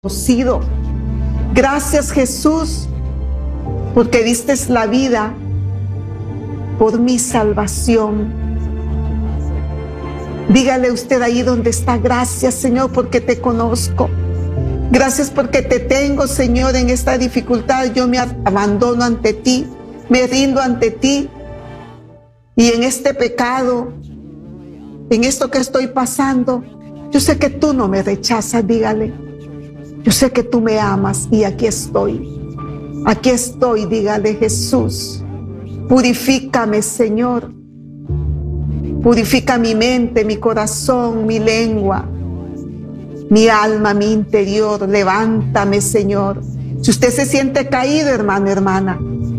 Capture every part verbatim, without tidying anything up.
conocido. Gracias, Jesús, porque diste la vida por mi salvación. Dígale usted ahí donde está: gracias, Señor, porque te conozco. Gracias porque te tengo, Señor, en esta dificultad. Yo me abandono ante ti, me rindo ante ti. Y en este pecado, en esto que estoy pasando, yo sé que tú no me rechazas. Dígale: yo sé que tú me amas y aquí estoy. Aquí estoy, dígale: Jesús, purifícame, Señor. Purifica mi mente, mi corazón, mi lengua, mi alma, mi interior. Levántame, Señor. Si usted se siente caído, hermano, hermana,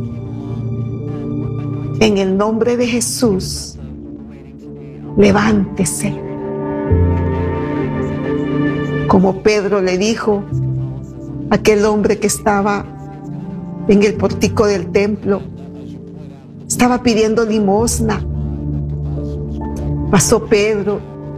en el nombre de Jesús, levántese. Como Pedro le dijo a aquel hombre que estaba en el pórtico del templo, estaba pidiendo limosna. Pasó Pedro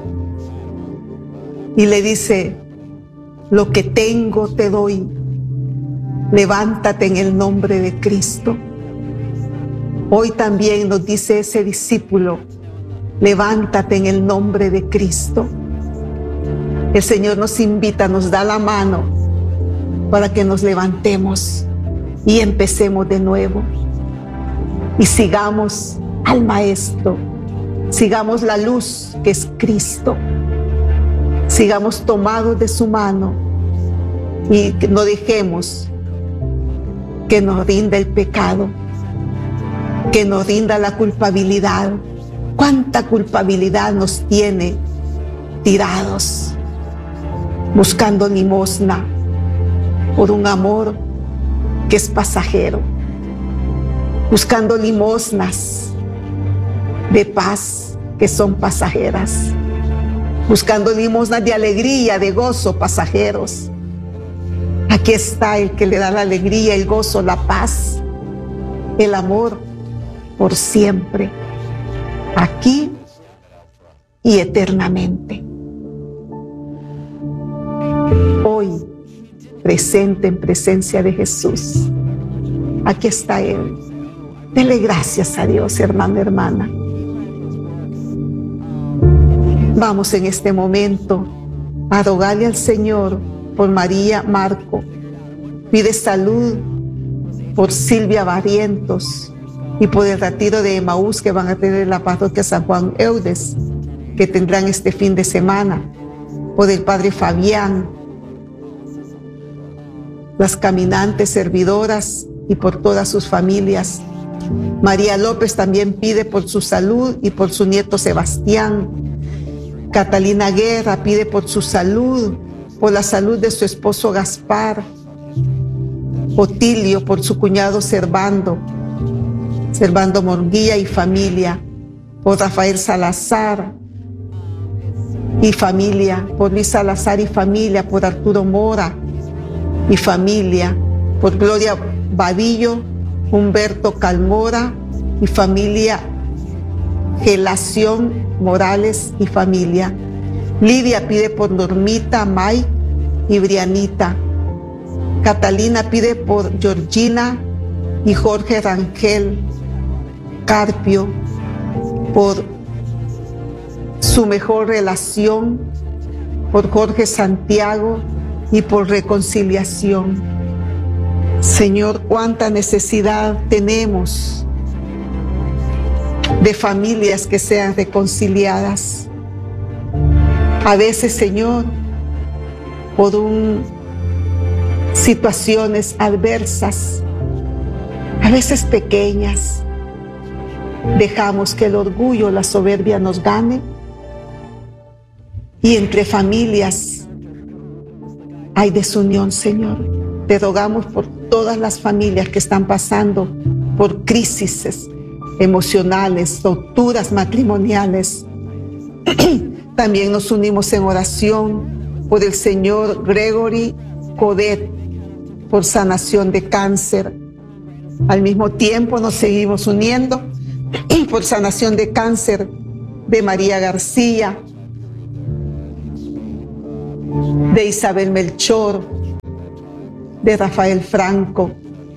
y le dice: lo que tengo te doy, levántate en el nombre de Cristo. Hoy también nos dice ese discípulo: levántate en el nombre de Cristo. El Señor nos invita, nos da la mano para que nos levantemos y empecemos de nuevo y sigamos al Maestro. Sigamos la luz que es Cristo. Sigamos tomados de su mano y que no dejemos que nos rinda el pecado, que nos rinda la culpabilidad. ¿Cuánta culpabilidad nos tiene tirados, buscando limosna por un amor que es pasajero, buscando limosnas de paz que son pasajeras, buscando limosnas de alegría, de gozo, pasajeros? Aquí está el que le da la alegría, el gozo, la paz, el amor por siempre, aquí y eternamente. Hoy, presente en presencia de Jesús, aquí está Él. Dele gracias a Dios, hermano, hermana. Vamos en este momento a rogarle al Señor por María Marco. Pide salud por Silvia Barrientos y por el retiro de Emaús que van a tener en la parroquia San Juan Eudes, que tendrán este fin de semana. Por el Padre Fabián, las caminantes servidoras y por todas sus familias. María López también pide por su salud y por su nieto Sebastián. Catalina Guerra pide por su salud, por la salud de su esposo Gaspar. Otilio por su cuñado Servando, Servando Morguía y familia. Por Rafael Salazar y familia. Por Luis Salazar y familia. Por Arturo Mora y familia. Por Gloria Vadillo, Humberto Calmora y familia. Gelación Morales y familia. Lidia pide por Normita, Mike y Brianita. Catalina pide por Georgina y Jorge Rangel Carpio, por su mejor relación, por Jorge Santiago y por reconciliación. Señor, cuánta necesidad tenemos de familias que sean reconciliadas. A veces, Señor, por un, situaciones adversas, a veces pequeñas, dejamos que el orgullo, la soberbia nos gane, y entre familias hay desunión, Señor. Te rogamos por todas las familias que están pasando por crisis emocionales, rupturas matrimoniales. También nos unimos en oración por el señor Gregory Codet, por sanación de cáncer. Al mismo tiempo nos seguimos uniendo por sanación de cáncer de María García, de Isabel Melchor, de Rafael Franco,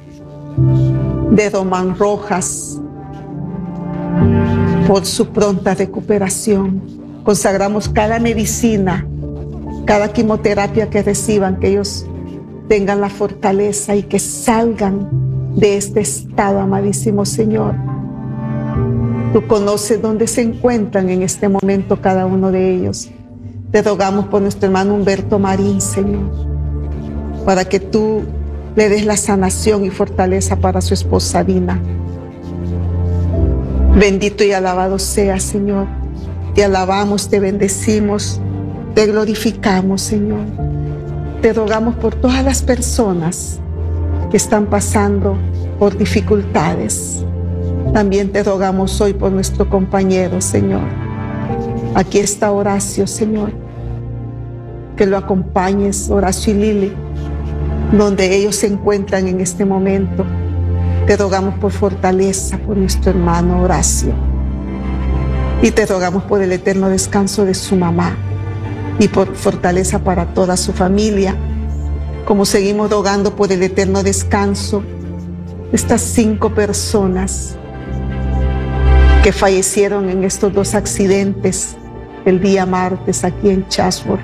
de Román Rojas, por su pronta recuperación. Consagramos cada medicina, cada quimioterapia que reciban, que ellos tengan la fortaleza y que salgan de este estado, amadísimo Señor. Tú conoces dónde se encuentran en este momento cada uno de ellos. Te rogamos por nuestro hermano Humberto Marín, Señor, para que tú le des la sanación y fortaleza para su esposa Dina. Bendito y alabado sea, Señor. Te alabamos, te bendecimos, te glorificamos, Señor. Te rogamos por todas las personas que están pasando por dificultades. También te rogamos hoy por nuestro compañero, Señor. Aquí está Horacio, Señor. Que lo acompañes, Horacio y Lili, donde ellos se encuentran en este momento. Te rogamos por fortaleza por nuestro hermano Horacio. Y te rogamos por el eterno descanso de su mamá y por fortaleza para toda su familia. Como seguimos rogando por el eterno descanso de estas cinco personas que fallecieron en estos dos accidentes el día martes aquí en Chatsworth.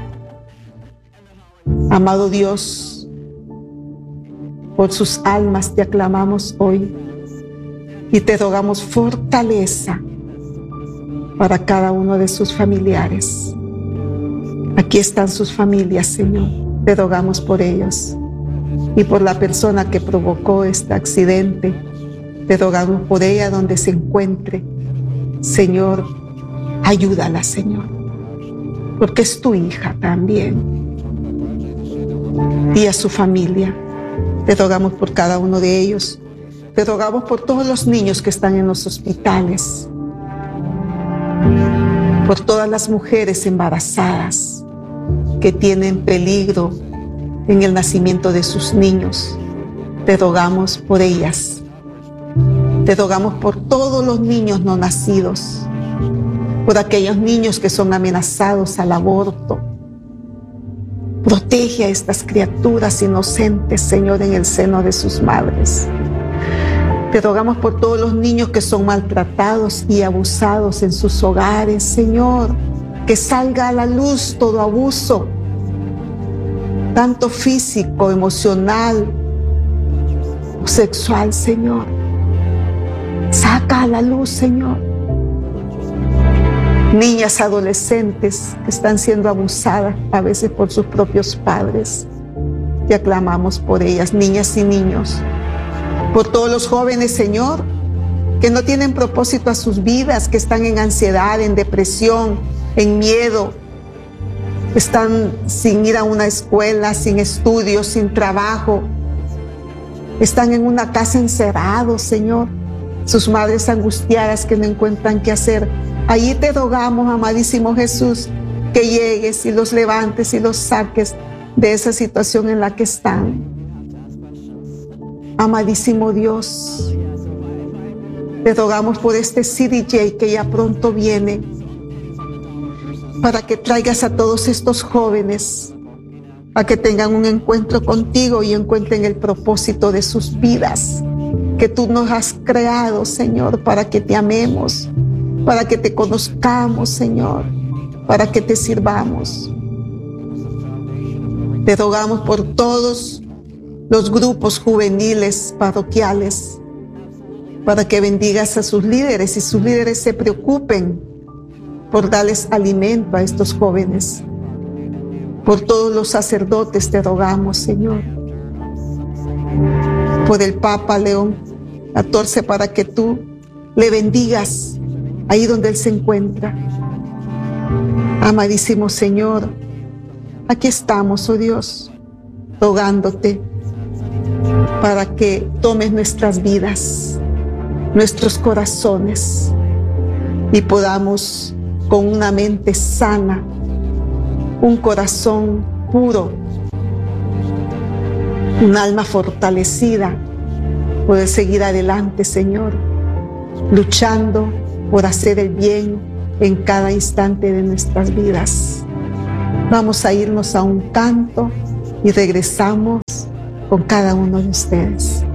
Amado Dios, por sus almas te aclamamos hoy y te rogamos fortaleza para cada uno de sus familiares. Aquí están sus familias, Señor. Te rogamos por ellos y por la persona que provocó este accidente. Te rogamos por ella donde se encuentre. Señor, ayúdala, Señor, porque es tu hija también. Y a su familia. Te rogamos por cada uno de ellos. Te rogamos por todos los niños que están en los hospitales, por todas las mujeres embarazadas que tienen peligro en el nacimiento de sus niños. Te rogamos por ellas. Te rogamos por todos los niños no nacidos, por aquellos niños que son amenazados al aborto. Protege a estas criaturas inocentes, Señor, en el seno de sus madres. Te rogamos por todos los niños que son maltratados y abusados en sus hogares, Señor, que salga a la luz todo abuso, tanto físico, emocional o sexual, Señor. Saca a la luz, Señor. Niñas, adolescentes que están siendo abusadas a veces por sus propios padres. Te aclamamos por ellas, niñas y niños. Por todos los jóvenes, Señor, que no tienen propósito a sus vidas, que están en ansiedad, en depresión, en miedo. Están sin ir a una escuela, sin estudios, sin trabajo. Están en una casa encerrados, Señor. Sus madres angustiadas que no encuentran qué hacer. Allí te rogamos, amadísimo Jesús, que llegues y los levantes y los saques de esa situación en la que están. Amadísimo Dios, te rogamos por este C D J que ya pronto viene, para que traigas a todos estos jóvenes a que tengan un encuentro contigo y encuentren el propósito de sus vidas, que tú nos has creado, Señor, para que te amemos, para que te conozcamos, Señor, para que te sirvamos. Te rogamos por todos los grupos juveniles parroquiales, para que bendigas a sus líderes y sus líderes se preocupen por darles alimento a estos jóvenes. Por todos los sacerdotes te rogamos, Señor. Por el Papa León catorce, para que tú le bendigas ahí donde él se encuentra. Amadísimo Señor, aquí estamos, oh Dios, rogándote para que tomes nuestras vidas, nuestros corazones, y podamos con una mente sana, un corazón puro, un alma fortalecida, poder seguir adelante, Señor, luchando por hacer el bien en cada instante de nuestras vidas. Vamos a irnos a un canto y regresamos con cada uno de ustedes.